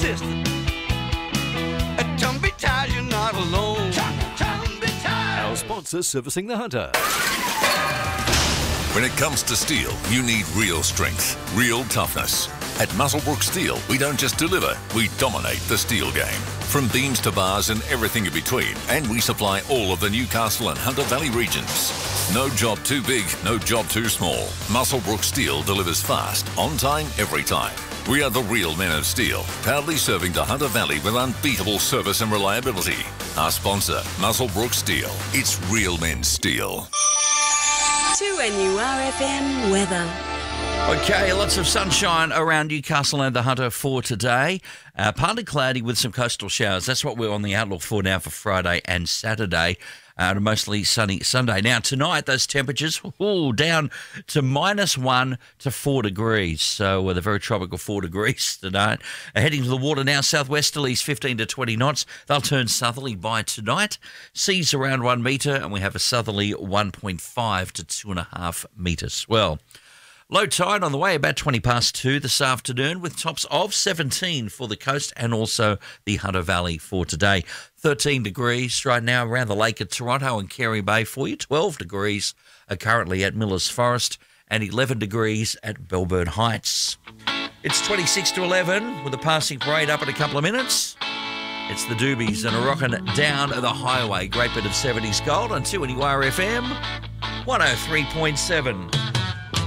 sister. Don't be tired, you're not alone. Don't be tired. Our sponsor, Servicing the Hunter. When it comes to steel, you need real strength, real toughness. At Muswellbrook Steel, we don't just deliver, we dominate the steel game. From beams to bars and everything in between, and we supply all of the Newcastle and Hunter Valley regions. No job too big, no job too small. Muswellbrook Steel delivers fast, on time, every time. We are the real men of steel, proudly serving the Hunter Valley with unbeatable service and reliability. Our sponsor, Muswellbrook Steel. It's real men's steel. 2NURFM weather. Okay, lots of sunshine around Newcastle and the Hunter for today. Partly cloudy with some coastal showers. That's what we're on the outlook for now for Friday and Saturday. Mostly sunny Sunday. Now, tonight, those temperatures down to -1 to 4 degrees. So the very tropical 4 degrees tonight. Heading to the water now, southwesterlies 15 to 20 knots. They'll turn southerly by tonight. Seas around 1 metre, and we have a southerly 1.5 to 2.5 metre swell. Low tide on the way, about 20 past 2 this afternoon, with tops of 17 for the coast and also the Hunter Valley for today. 13 degrees right now around the lake at Toronto and Carey Bay for you. 12 degrees currently at Millers Forest and 11 degrees at Belburn Heights. It's 26 to 11 with a passing parade up in a couple of minutes. It's the Doobies and a rocking down the highway. Great bit of 70s gold on 2NURFM 103.7.